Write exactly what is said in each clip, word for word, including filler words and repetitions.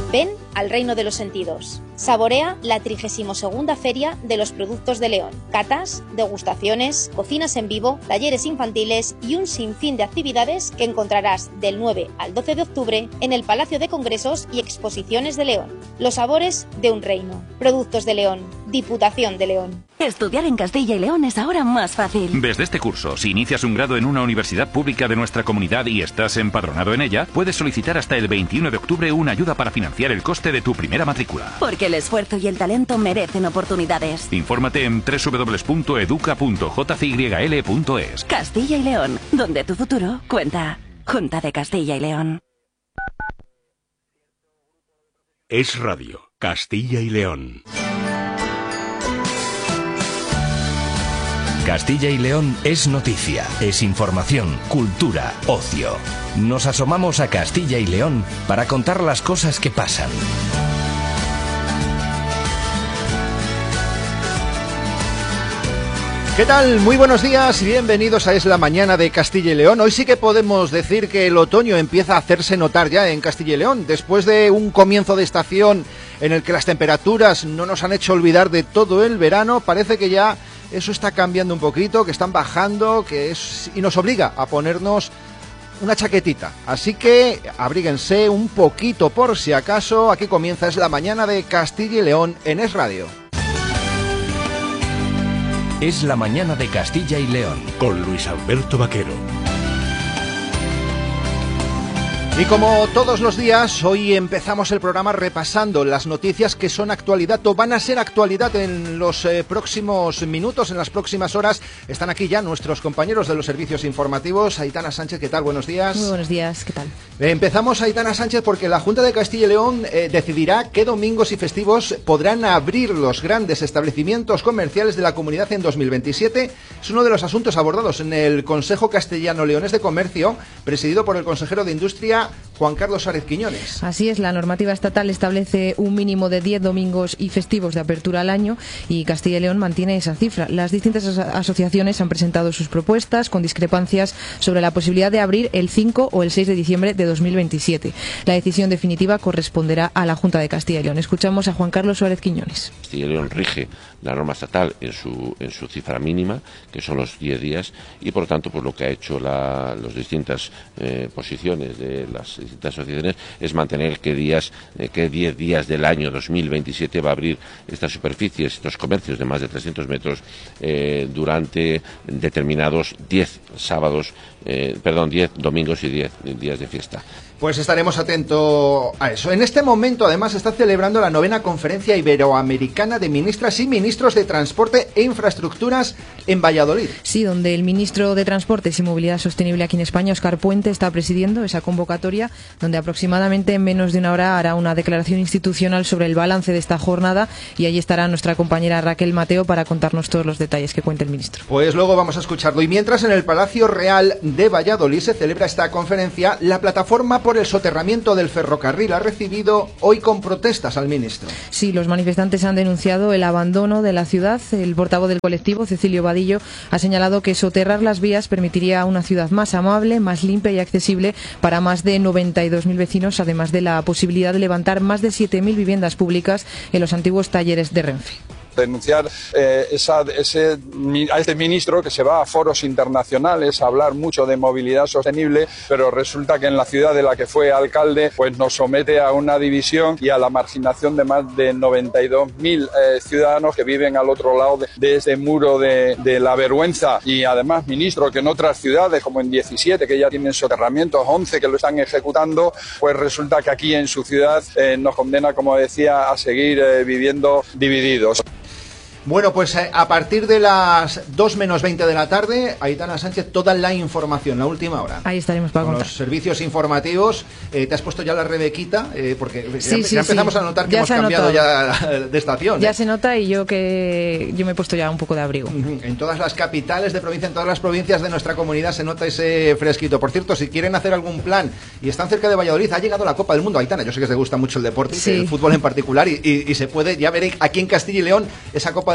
Ven al reino de los sentidos. Saborea la trigésima segunda Feria de los Productos de León. Catas, degustaciones, cocinas en vivo, talleres infantiles y un sinfín de actividades que encontrarás del nueve al doce de octubre en el Palacio de Congresos y Exposiciones de León. Los sabores de un reino. Productos de León. Diputación de León. Estudiar en Castilla y León es ahora más fácil. Desde este curso, si inicias un grado en una universidad pública de nuestra comunidad y estás empadronado en ella, puedes solicitar hasta el veintiuno de octubre una ayuda para financiar el coste de tu primera matrícula. Porque el esfuerzo y el talento merecen oportunidades. Infórmate en doble u doble u doble u punto educa punto j c y l punto es. Castilla y León, donde tu futuro cuenta. Junta de Castilla y León. Es Radio, Castilla y León. Castilla y León es noticia, es información, cultura, ocio. Nos asomamos a Castilla y León para contar las cosas que pasan. ¿Qué tal? Muy buenos días y bienvenidos a Es la Mañana de Castilla y León. Hoy sí que podemos decir que el otoño empieza a hacerse notar ya en Castilla y León. Después de un comienzo de estación en el que las temperaturas no nos han hecho olvidar de todo el verano, parece que ya eso está cambiando un poquito, que están bajando, que es y nos obliga a ponernos una chaquetita. Así que abríguense un poquito por si acaso. Aquí comienza Es la Mañana de Castilla y León en Es Radio. Es la Mañana de Castilla y León con Luis Alberto Vaquero. Y como todos los días, hoy empezamos el programa repasando las noticias que son actualidad o van a ser actualidad en los eh, próximos minutos, en las próximas horas. Están aquí ya nuestros compañeros de los servicios informativos. Aitana Sánchez, ¿qué tal? Buenos días. Muy buenos días, ¿qué tal? Eh, empezamos, Aitana Sánchez, porque la Junta de Castilla y León eh, decidirá qué domingos y festivos podrán abrir los grandes establecimientos comerciales de la comunidad en dos mil veintisiete. Es uno de los asuntos abordados en el Consejo Castellano-Leonés de Comercio, presidido por el consejero de Industria, Juan Carlos Suárez Quiñones. Así es, la normativa estatal establece un mínimo de diez domingos y festivos de apertura al año y Castilla y León mantiene esa cifra. Las distintas aso- asociaciones han presentado sus propuestas con discrepancias sobre la posibilidad de abrir el cinco o el seis de diciembre de dos mil veintisiete. La decisión definitiva corresponderá a la Junta de Castilla y León. Escuchamos a Juan Carlos Suárez Quiñones. Castilla y León rige la norma estatal en su en su cifra mínima, que son los diez días, y por tanto pues lo que ha hecho la, las distintas eh, posiciones de las distintas asociaciones es mantener qué días, eh, qué diez días del año dos mil veintisiete va a abrir estas superficies, estos comercios de más de trescientos metros eh, durante determinados diez sábados, eh, perdón, diez domingos y diez días de fiesta. Pues estaremos atentos a eso. En este momento, además, se está celebrando la novena Conferencia Iberoamericana de Ministras y Ministros de Transporte e Infraestructuras en Valladolid. Sí, donde el ministro de Transportes y Movilidad Sostenible aquí en España, Óscar Puente, está presidiendo esa convocatoria, donde aproximadamente en menos de una hora hará una declaración institucional sobre el balance de esta jornada y allí estará nuestra compañera Raquel Mateo para contarnos todos los detalles que cuenta el ministro. Pues luego vamos a escucharlo. Y mientras, en el Palacio Real de Valladolid se celebra esta conferencia, la plataforma por el soterramiento del ferrocarril ha recibido hoy con protestas al ministro. Sí, los manifestantes han denunciado el abandono de la ciudad. El portavoz del colectivo, Cecilio Vadillo, ha señalado que soterrar las vías permitiría una ciudad más amable, más limpia y accesible para más de noventa y dos mil vecinos, además de la posibilidad de levantar más de siete mil viviendas públicas en los antiguos talleres de Renfe. Denunciar eh, esa, ese, a este ministro que se va a foros internacionales a hablar mucho de movilidad sostenible, pero resulta que en la ciudad de la que fue alcalde pues nos somete a una división y a la marginación de más de noventa y dos mil eh, ciudadanos que viven al otro lado de, de ese muro de, de la vergüenza. Y además, ministro, que en otras ciudades, como en diecisiete, que ya tienen soterramientos, once que lo están ejecutando, pues resulta que aquí en su ciudad eh, nos condena, como decía, a seguir eh, viviendo divididos. Bueno, pues eh, a partir de las dos menos veinte de la tarde, Aitana Sánchez, toda la información, la última hora. Ahí estaremos para con contar. Los servicios informativos. Eh, ¿Te has puesto ya la Rebequita? Eh, porque sí, ya, sí, ya empezamos sí. a notar que ya hemos cambiado notado. ya de estación. Ya ¿eh? se nota y yo que yo me he puesto ya un poco de abrigo. En todas las capitales de provincia, en todas las provincias de nuestra comunidad se nota ese fresquito. Por cierto, si quieren hacer algún plan y están cerca de Valladolid, ha llegado la Copa del Mundo, Aitana. Yo sé que te gusta mucho el deporte, sí. el fútbol en particular, y, y, y se puede ya ver aquí en Castilla y León esa Copa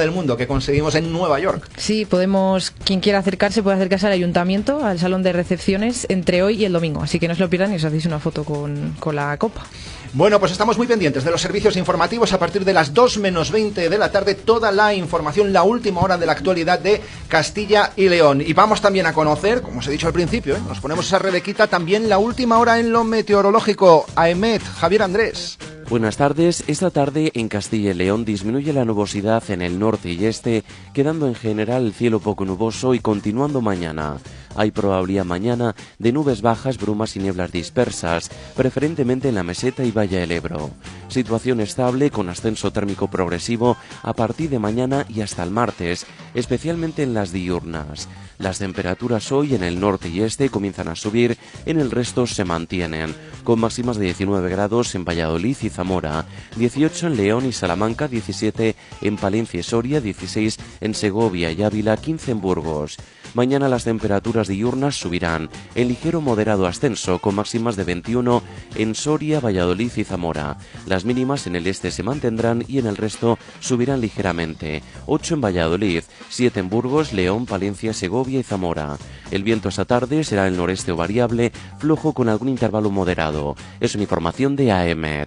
del mundo que conseguimos en Nueva York. Sí, podemos, quien quiera acercarse puede acercarse al ayuntamiento, al salón de recepciones, entre hoy y el domingo. Así que no os lo pierdan y os hacéis una foto con, con la copa. Bueno, pues estamos muy pendientes de los servicios informativos. A partir de las dos menos veinte de la tarde, toda la información, la última hora de la actualidad de Castilla y León. Y vamos también a conocer, como os he dicho al principio, ¿eh? nos ponemos esa rebequita, también la última hora en lo meteorológico. Aemet, Javier Andrés. Buenas tardes. Esta tarde en Castilla y León disminuye la nubosidad en el norte y este, quedando en general el cielo poco nuboso y continuando mañana. Hay probabilidad mañana de nubes bajas, brumas y nieblas dispersas, preferentemente en la meseta y Valle del Ebro. Situación estable con ascenso térmico progresivo a partir de mañana y hasta el martes, especialmente en las diurnas. Las temperaturas hoy en el norte y este comienzan a subir, en el resto se mantienen, con máximas de diecinueve grados en Valladolid y Zamora, dieciocho en León y Salamanca, diecisiete en Palencia y Soria, dieciséis en Segovia y Ávila, quince en Burgos. Mañana las temperaturas diurnas subirán, en ligero moderado ascenso, con máximas de veintiuno en Soria, Valladolid y Zamora. Las mínimas en el este se mantendrán y en el resto subirán ligeramente, ocho en Valladolid, siete en Burgos, León, Palencia, Segovia y Zamora. El viento esta tarde será el noreste o variable, flojo con algún intervalo moderado. Es una información de Aemet.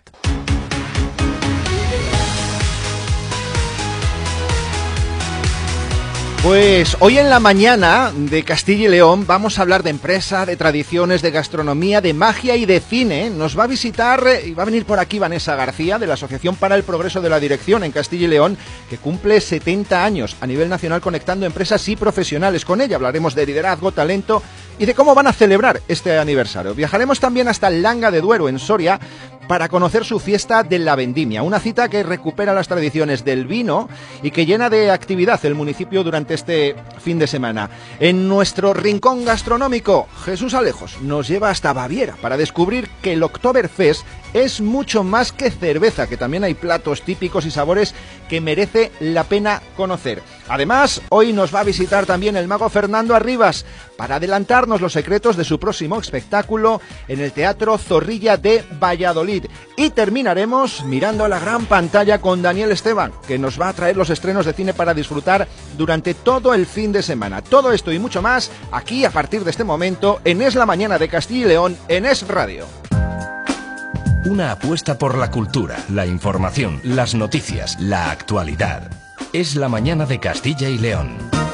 Pues hoy en la mañana de Castilla y León vamos a hablar de empresa, de tradiciones, de gastronomía, de magia y de cine. Nos va a visitar y va a venir por aquí Vanessa García, de la Asociación para el Progreso de la Dirección en Castilla y León, que cumple setenta años a nivel nacional conectando empresas y profesionales. Con ella hablaremos de liderazgo, talento y de cómo van a celebrar este aniversario. Viajaremos también hasta Langa de Duero, en Soria, para conocer su fiesta de la vendimia, una cita que recupera las tradiciones del vino y que llena de actividad el municipio durante este fin de semana. En nuestro rincón gastronómico, Jesús Alejos nos lleva hasta Baviera para descubrir que el Oktoberfest es mucho más que cerveza, que también hay platos típicos y sabores que merece la pena conocer. Además, hoy nos va a visitar también el mago Fernando Arribas para adelantarnos los secretos de su próximo espectáculo en el Teatro Zorrilla de Valladolid. Y terminaremos mirando a la gran pantalla con Daniel Esteban, que nos va a traer los estrenos de cine para disfrutar durante todo el fin de semana. Todo esto y mucho más aquí a partir de este momento en Es la Mañana de Castilla y León en Es Radio. Una apuesta por la cultura, la información, las noticias, la actualidad. Es la Mañana de Castilla y León.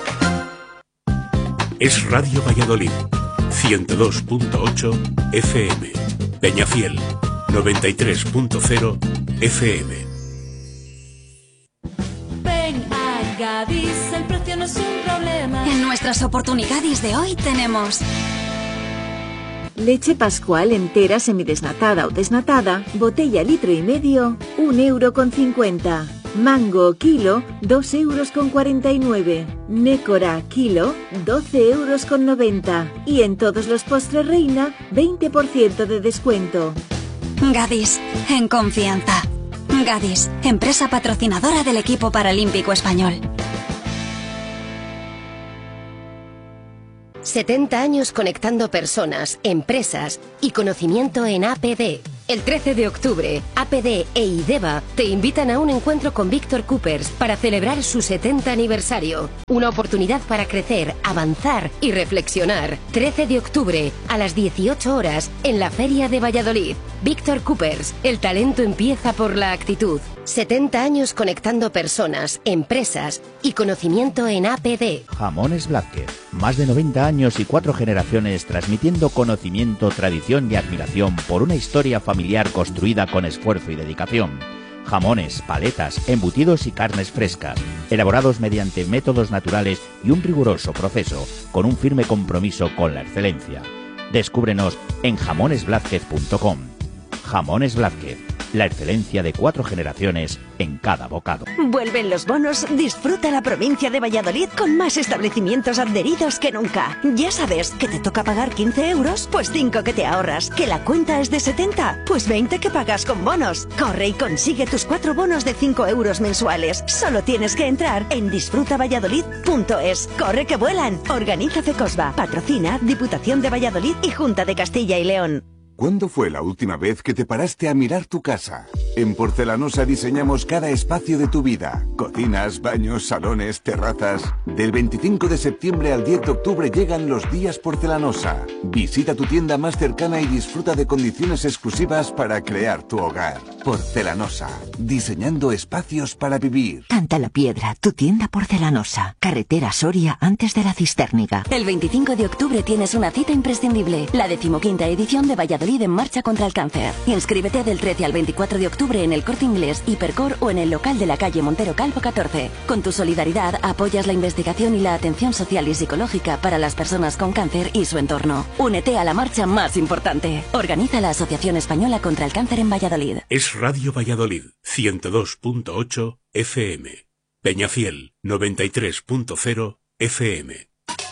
Es Radio Valladolid, ciento dos punto ocho F M. Peñafiel, noventa y tres punto cero F M. Ven a Gadis, el precio no es un problema. En nuestras oportunidades de hoy tenemos leche Pascual entera semidesnatada o desnatada, botella litro y medio, un euro con cincuenta. Mango kilo, dos euros con cuarenta y nueve. Nécora kilo, doce euros con noventa. Y en todos los postres Reina, veinte por ciento de descuento. Gadis, en confianza. Gadis, empresa patrocinadora del equipo paralímpico español. setenta años conectando personas, empresas y conocimiento en A P D. El trece de octubre, A P D e IDEVA te invitan a un encuentro con Víctor Coopers para celebrar su setenta aniversario. Una oportunidad para crecer, avanzar y reflexionar. trece de octubre, a las dieciocho horas, en la Feria de Valladolid. Víctor Coopers, el talento empieza por la actitud. setenta años conectando personas, empresas y conocimiento en A P D. Jamones Blázquez. Más de noventa años y cuatro generaciones transmitiendo conocimiento, tradición y admiración por una historia familiar construida con esfuerzo y dedicación. Jamones, paletas, embutidos y carnes frescas, elaborados mediante métodos naturales y un riguroso proceso, con un firme compromiso con la excelencia. Descúbrenos en jamones blázquez punto com. Jamones Blázquez, la excelencia de cuatro generaciones en cada bocado. Vuelven los bonos, disfruta la provincia de Valladolid con más establecimientos adheridos que nunca. Ya sabes que te toca pagar quince euros, pues cinco que te ahorras. Que la cuenta es de setenta, pues veinte que pagas con bonos. Corre y consigue tus cuatro bonos de cinco euros mensuales. Solo tienes que entrar en disfruta valladolid punto es. Corre que vuelan. Organiza Fecosba. Patrocina Diputación de Valladolid y Junta de Castilla y León. ¿Cuándo fue la última vez que te paraste a mirar tu casa? En Porcelanosa diseñamos cada espacio de tu vida. Cocinas, baños, salones, terrazas. Del veinticinco de septiembre al diez de octubre llegan los días Porcelanosa. Visita tu tienda más cercana y disfruta de condiciones exclusivas para crear tu hogar. Porcelanosa. Diseñando espacios para vivir. Canta la Piedra, tu tienda Porcelanosa. Carretera Soria antes de la Cistérniga. El veinticinco de octubre tienes una cita imprescindible. La decimoquinta edición de Valladolid en marcha contra el cáncer. Inscríbete del trece al veinticuatro de octubre en el Corte Inglés, Hipercor o en el local de la calle Montero Calvo catorce. Con tu solidaridad apoyas la investigación y la atención social y psicológica para las personas con cáncer y su entorno. Únete a la marcha más importante. Organiza la Asociación Española contra el Cáncer en Valladolid. Es Radio Valladolid, ciento dos punto ocho F M. Peñafiel, noventa y tres punto cero F M.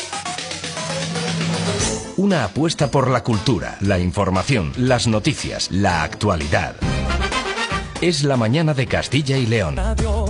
Una apuesta por la cultura, la información, las noticias, la actualidad. Es la mañana de Castilla y León.